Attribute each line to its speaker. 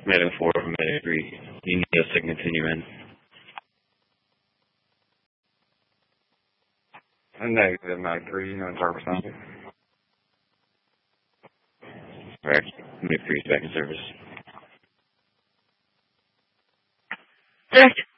Speaker 1: Medic 4, Medic 3. You need us to continue in.
Speaker 2: Negative, Medic 3, you know, in service now.
Speaker 1: Alright, Medic 3 is back in service.
Speaker 3: Direct.